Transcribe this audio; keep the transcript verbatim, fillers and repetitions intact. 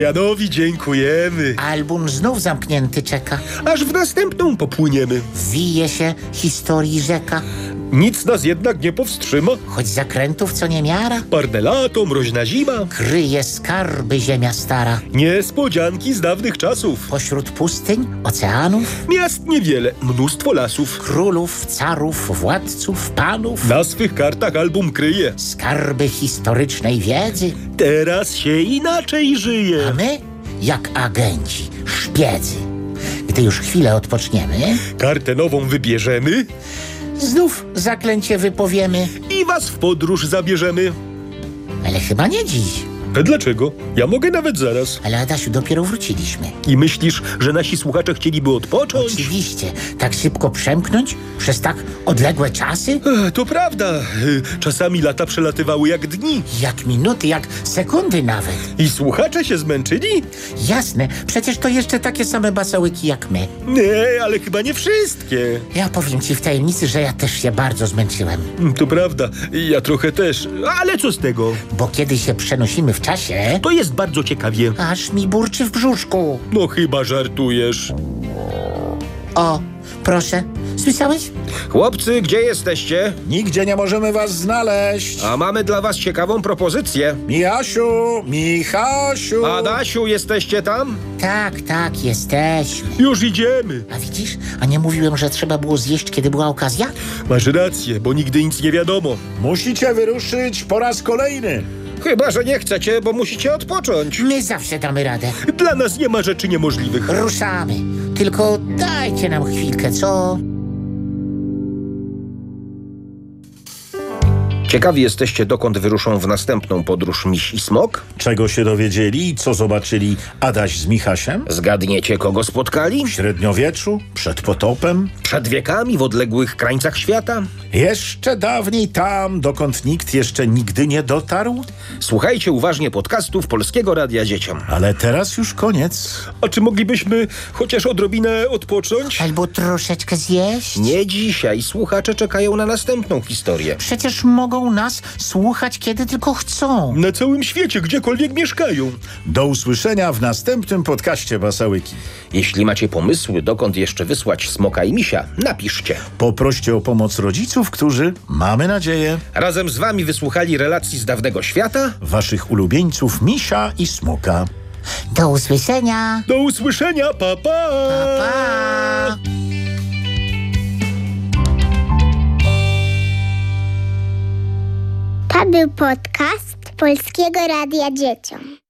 Janowi dziękujemy. Album znów zamknięty czeka. Aż w następną popłyniemy. Wije się historii rzeka. Nic nas jednak nie powstrzyma. Choć zakrętów co niemiara. Parne lato, mroźna zima. Kryje skarby ziemia stara. Niespodzianki z dawnych czasów. Pośród pustyń, oceanów, Miast niewiele, mnóstwo lasów. królów, carów, władców, panów. Na swych kartach album kryje. Skarby historycznej wiedzy. Teraz się inaczej żyje. A my, jak agenci, szpiedzy. Gdy już chwilę odpoczniemy, Kartę nową wybierzemy znów zaklęcie wypowiemy. i was w podróż zabierzemy. Ale chyba nie dziś. A dlaczego? Ja mogę nawet zaraz. Ale Adasiu, dopiero wróciliśmy. I myślisz, że nasi słuchacze chcieliby odpocząć? Oczywiście, tak szybko przemknąć przez tak odległe czasy? Ech, To prawda. Y, Czasami lata przelatywały jak dni. Jak minuty, jak sekundy nawet. I słuchacze się zmęczyli? Jasne, przecież to jeszcze takie same basałyki jak my. Nie, ale chyba nie wszystkie. Ja powiem ci w tajemnicy, że ja też się bardzo zmęczyłem. Mm, To prawda. Ja trochę też. Ale co z tego? Bo kiedy się przenosimy w czasie, To jest bardzo ciekawie. aż mi burczy w brzuszku. No chyba żartujesz. O, proszę, słyszałeś? Chłopcy, gdzie jesteście? Nigdzie nie możemy was znaleźć. A mamy dla was ciekawą propozycję. Michasiu, Michasiu. Adasiu, jesteście tam? Tak, tak, jesteśmy. Już idziemy. A widzisz, a nie mówiłem, że trzeba było zjeść, kiedy była okazja? Masz rację, bo nigdy nic nie wiadomo. Musicie wyruszyć po raz kolejny. Chyba, że nie chcecie, bo musicie odpocząć. My zawsze damy radę. Dla nas nie ma rzeczy niemożliwych. Ruszamy. Tylko dajcie nam chwilkę, co? Ciekawi jesteście, dokąd wyruszą w następną podróż Miś i Smok? Czego się dowiedzieli i co zobaczyli Adaś z Michasiem? Zgadniecie, kogo spotkali? W średniowieczu? Przed potopem? Przed wiekami w odległych krańcach świata? Jeszcze dawniej tam, dokąd nikt jeszcze nigdy nie dotarł? Słuchajcie uważnie podcastów Polskiego Radia Dzieciom. Ale teraz już koniec. A czy moglibyśmy chociaż odrobinę odpocząć? Albo troszeczkę zjeść? Nie dzisiaj. Słuchacze czekają na następną historię. Przecież mogą nas słuchać, kiedy tylko chcą. Na całym świecie, gdziekolwiek mieszkają. Do usłyszenia w następnym podcaście Basałyki. Jeśli macie pomysły, dokąd jeszcze wysłać Smoka i Misia, napiszcie. Poproście o pomoc rodziców, którzy, mamy nadzieję, Razem z wami wysłuchali relacji z dawnego świata. waszych ulubieńców Misia i Smoka. Do usłyszenia. Do usłyszenia, pa pa! Pa! To był podcast Polskiego Radia Dzieciom.